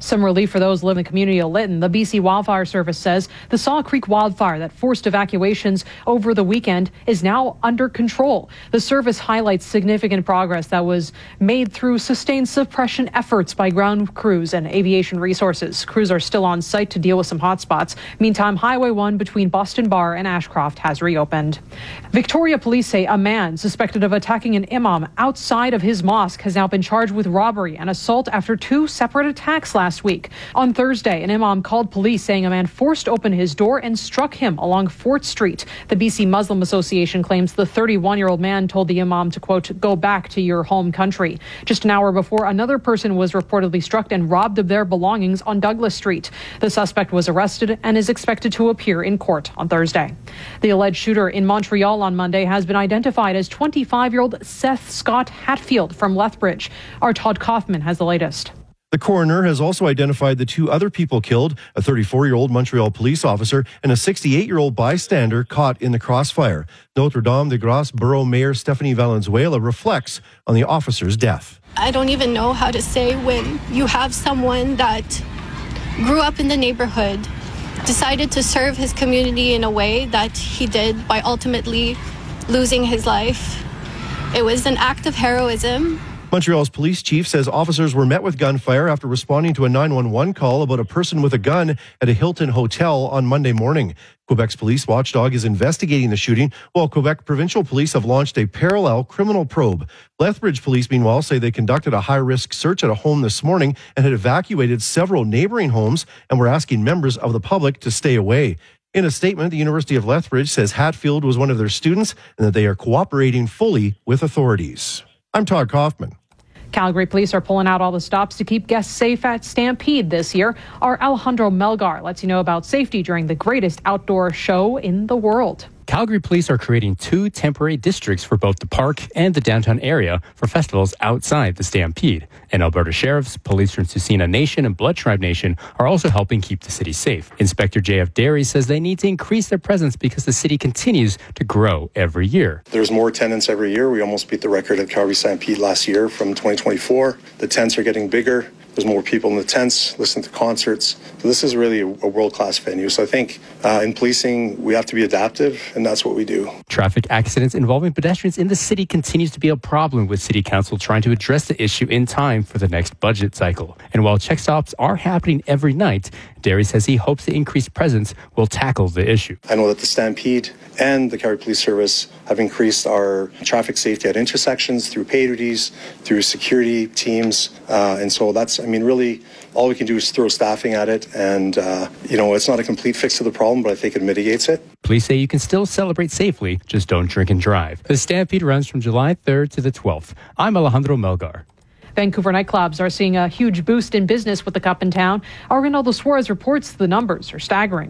Some relief for those living in the community of Lytton. The BC Wildfire Service says the Saw Creek wildfire that forced evacuations over the weekend is now under control. The service highlights significant progress that was made through sustained suppression efforts by ground crews and aviation resources. Crews are still on site to deal with some hotspots. Meantime, Highway 1 between Boston Bar and Ashcroft has reopened. Victoria police say a man suspected of attacking an imam outside of his mosque has now been charged with robbery and assault after two separate attacks last week. On Thursday, an imam called police saying a man forced open his door and struck him along Fort Street. The BC Muslim Association claims the 31-year-old man told the imam to, quote, go back to your home country. Just an hour before, another person was reportedly struck and robbed of their belongings on Douglas Street. The suspect was arrested and is expected to appear in court on Thursday. The alleged shooter in Montreal on Monday has been identified as 25-year-old Seth Scott Hatfield from Lethbridge. Our Todd Kaufman has the latest. The coroner has also identified the two other people killed, a 34-year-old Montreal police officer and a 68-year-old bystander caught in the crossfire. Notre-Dame-de-Grâce Borough Mayor Stephanie Valenzuela reflects on the officer's death. I don't even know how to say when you have someone that grew up in the neighborhood, decided to serve his community in a way that he did by ultimately losing his life. It was an act of heroism. Montreal's police chief says officers were met with gunfire after responding to a 911 call about a person with a gun at a Hilton hotel on Monday morning. Quebec's police watchdog is investigating the shooting, while Quebec provincial police have launched a parallel criminal probe. Lethbridge police, meanwhile, say they conducted a high-risk search at a home this morning and had evacuated several neighboring homes and were asking members of the public to stay away. In a statement, the University of Lethbridge says Hatfield was one of their students and that they are cooperating fully with authorities. I'm Todd Kaufman. Calgary police are pulling out all the stops to keep guests safe at Stampede this year. Our Alejandro Melgar lets you know about safety during the greatest outdoor show in the world. Calgary police are creating 2 temporary districts for both the park and the downtown area for festivals outside the Stampede. And Alberta Sheriffs, police from Tsuut'ina Nation and Blood Tribe Nation are also helping keep the city safe. Inspector J.F. Derry says they need to increase their presence because the city continues to grow every year. There's more attendance every year. We almost beat the record at Calgary Stampede last year from 2024. The tents are getting bigger. There's more people in the tents, listening to concerts. So this is really a world-class venue. So I think in policing, we have to be adaptive, and that's what we do. Traffic accidents involving pedestrians in the city continues to be a problem, with City Council trying to address the issue in time for the next budget cycle. And while check stops are happening every night, Derry says he hopes the increased presence will tackle the issue. I know that the Stampede and the Calgary Police Service have increased our traffic safety at intersections through pay duties, through security teams. And so that's, really, all we can do is throw staffing at it. And, it's not a complete fix to the problem, but I think it mitigates it. Police say you can still celebrate safely, just don't drink and drive. The Stampede runs from July 3rd to the 12th. I'm Alejandro Melgar. Vancouver nightclubs are seeing a huge boost in business with the Cup in town. Our Ronaldo Suarez reports the numbers are staggering.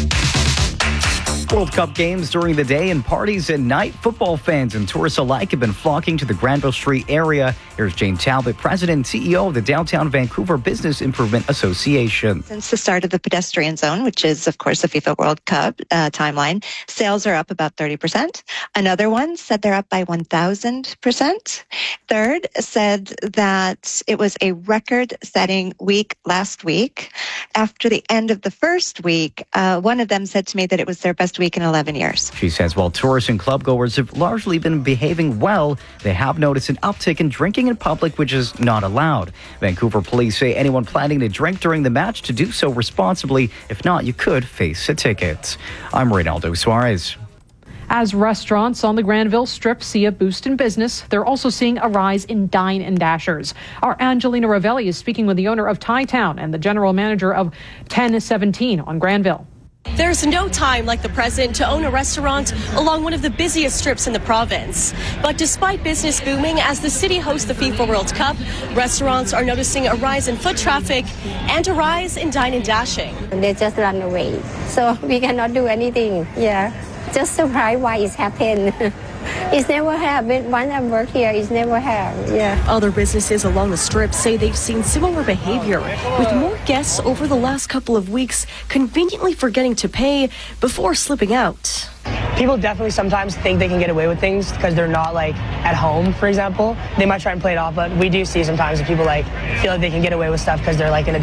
World Cup games during the day and parties at night. Football fans and tourists alike have been flocking to the Granville Street area. Here's Jane Talbot, President and CEO of the Downtown Vancouver Business Improvement Association. Since the start of the pedestrian zone, which is, of course, the FIFA World Cup timeline, sales are up about 30%. Another one said they're up by 1,000%. Third said that it was a record-setting week last week. After the end of the first week, one of them said to me that it was their best week in 11 years. She says while tourists and clubgoers have largely been behaving well, they have noticed an uptick in drinking in public, which is not allowed. Vancouver police say anyone planning to drink during the match to do so responsibly. If not, you could face a ticket. I'm Ronaldo Suarez. As restaurants on the Granville Strip see a boost in business, they're also seeing a rise in dine and dashers. Our Angelina Ravelli is speaking with the owner of Thai Town and the general manager of 1017 on Granville. There's no time like the present to own a restaurant along one of the busiest strips in the province. But despite business booming as the city hosts the FIFA World Cup, restaurants are noticing a rise in foot traffic and a rise in dine and dashing. They just run away, so we cannot do anything. Just surprised why it's happened. It's never happened. Once I work here, it's never happened. Other businesses along the strip say they've seen similar behavior, with more guests over the last couple of weeks conveniently forgetting to pay before slipping out. People definitely sometimes think they can get away with things because they're not at home, for example. They might try and play it off, but we do see sometimes that people feel like they can get away with stuff because they're in a